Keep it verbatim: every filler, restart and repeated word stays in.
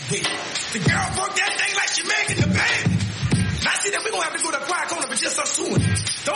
The girl broke that thing like she making the baby. Now see that we gonna have to go to